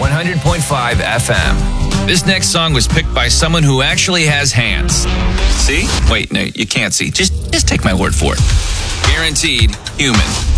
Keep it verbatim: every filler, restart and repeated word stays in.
one hundred point five F M. This next song was picked by someone who actually has hands. See? Wait, no, you can't see. Just, just take my word for it. Guaranteed human.